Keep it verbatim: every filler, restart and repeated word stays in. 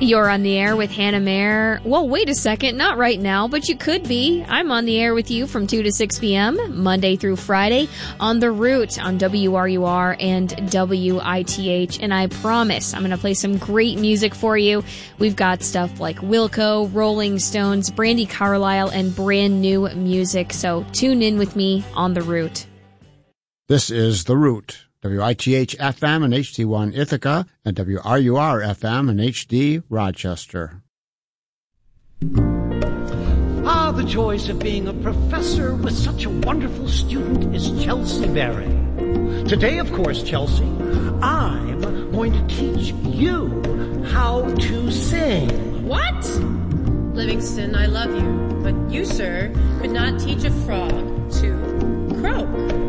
You're on the air with Hannah Mayer. Well, wait a second, not right now, but you could be. I'm on the air with you from two to six p.m., Monday through Friday, on The Root on W R U R and W I T H. And I promise I'm going to play some great music for you. We've got stuff like Wilco, Rolling Stones, Brandi Carlile, and brand new music. So tune in with me on The Root. This is The Root. W I T H F M and H D one Ithaca, and W R U R F M and H D Rochester. Ah, the joys of being a professor with such a wonderful student as Chelsea Berry. Today, of course, Chelsea, I'm going to teach you how to sing. What? Livingston, I love you, but you, sir, could not teach a frog to croak.